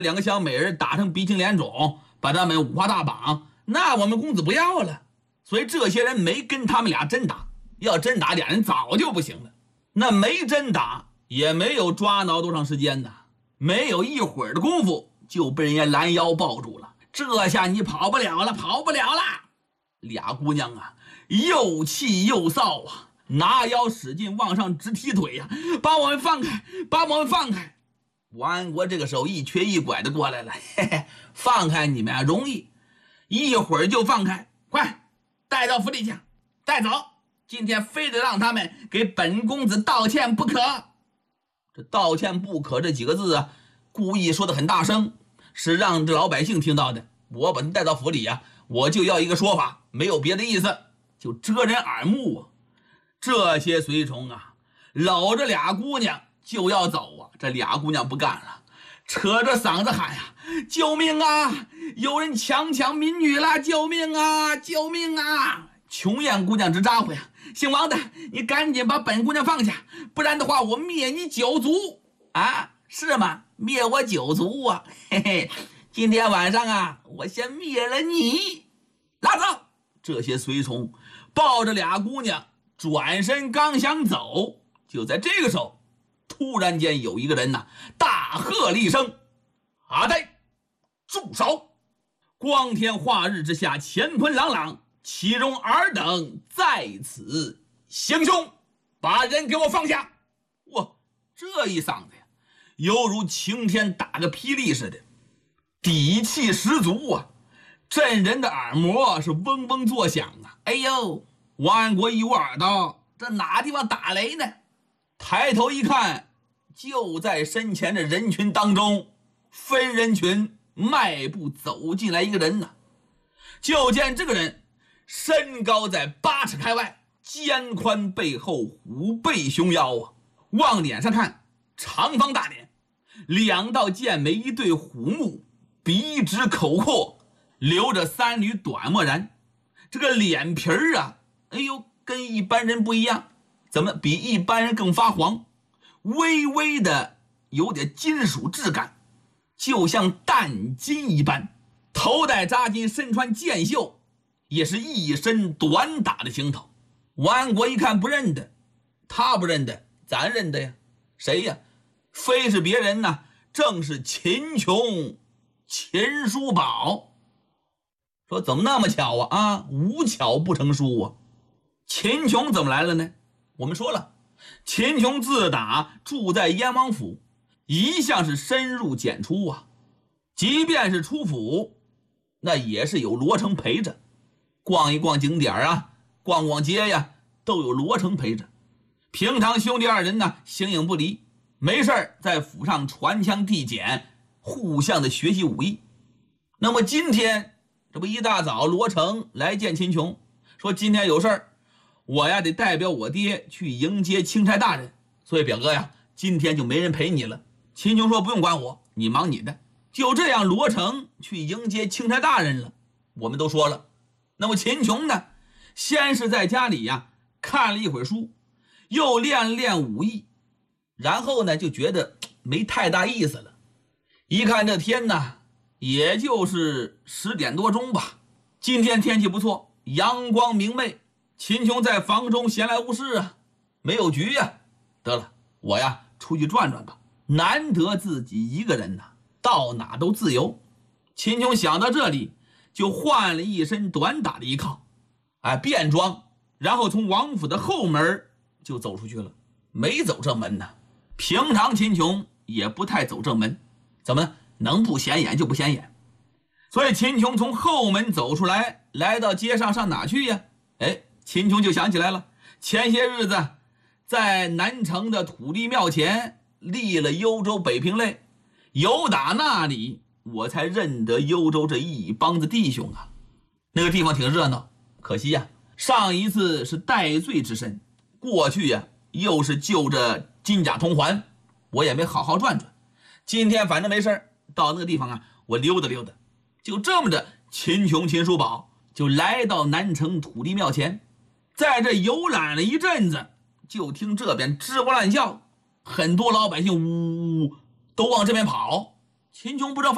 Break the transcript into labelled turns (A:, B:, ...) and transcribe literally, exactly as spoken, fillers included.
A: 两个小美人打成鼻青脸肿，把他们五花大绑，那我们公子不要了。所以这些人没跟他们俩真打，要真打俩人早就不行了。那没真打，也没有抓挠多长时间呢，没有一会儿的功夫就被人家拦腰抱住了。这下你跑不了了，跑不了了。俩姑娘啊，又气又臊啊，拿腰使劲往上直踢腿呀、啊，把我们放开，把我们放开。王安国这个时候一瘸一拐的过来了，嘿嘿，放开你们啊容易，一会儿就放开，快带到府里去，带走，今天非得让他们给本公子道歉不可。这道歉不可这几个字啊，故意说的很大声，是让这老百姓听到的。我把他带到府里啊，我就要一个说法，没有别的意思，就遮人耳目啊。这些随从啊，搂着俩姑娘就要走啊，这俩姑娘不干了，扯着嗓子喊呀、啊：“救命啊！有人强抢民女了！救命啊！救命啊！”琼艳姑娘直咋呼呀：“姓王的，你赶紧把本姑娘放下，不然的话，我灭你九族啊！是吗？灭我九族啊！嘿嘿，今天晚上啊，我先灭了你！拉走！”这些随从抱着俩姑娘转身刚想走，就在这个时候，突然间有一个人呐、啊，大喝了一声：“阿呆，住手！”光天化日之下，乾坤朗朗，岂容尔等在此行凶！把人给我放下！哇，这一嗓子呀，犹如晴天打个霹雳似的，底气十足啊！震人的耳膜是嗡嗡作响啊！哎呦，王安国一捂耳朵，这哪地方打雷呢？抬头一看，就在身前的人群当中，分人群迈步走进来一个人呢。就见这个人身高在八尺开外，肩宽背厚，虎背熊腰啊！往脸上看，长方大脸，两道剑眉，一对虎目，鼻直口阔，留着三缕短墨髯。这个脸皮儿啊，哎呦，跟一般人不一样，怎么比一般人更发黄，微微的有点金属质感，就像淡金一般。头戴扎金，身穿箭袖，也是一身短打的行头。王安国一看不认得，他不认得，咱认得呀。谁呀？非是别人呢，正是秦琼，秦叔宝。说怎么那么巧啊？啊，无巧不成书啊！秦琼怎么来了呢？我们说了，秦琼自打住在燕王府，一向是深入简出啊。即便是出府，那也是有罗成陪着，逛一逛景点啊，逛逛街呀，都有罗成陪着。平常兄弟二人呢，形影不离，没事在府上传枪递简，互相的学习武艺。那么今天这不一大早，罗成来见秦琼，说今天有事儿，我呀得代表我爹去迎接钦差大人，所以表哥呀，今天就没人陪你了。秦琼说不用管我，你忙你的。就这样，罗成去迎接钦差大人了。我们都说了，那么秦琼呢，先是在家里呀看了一会儿书，又练了练武艺，然后呢就觉得没太大意思了。一看这天呢，也就是十点多钟吧。今天天气不错，阳光明媚，秦琼在房中闲来无事啊，没有局呀、啊。得了，我呀出去转转吧，难得自己一个人呐、啊，到哪都自由。秦琼想到这里，就换了一身短打的衣靠，哎，便装，然后从王府的后门就走出去了，没走正门呢。平常秦琼也不太走正门，怎么能不显眼就不显眼。所以秦琼从后门走出来，来到街上，上哪去呀？哎，秦琼就想起来了，前些日子在南城的土地庙前立了幽州北平类，由打那里我才认得幽州这一帮子弟兄啊。那个地方挺热闹，可惜呀、啊，上一次是戴罪之身，过去呀、啊、又是就着金甲铜环，我也没好好转转。今天反正没事到那个地方啊，我溜达溜达。就这么着，秦琼秦叔宝就来到南城土地庙前，在这游览了一阵子，就听这边吱哇乱叫，很多老百姓呜呜都往这边跑。秦琼不知道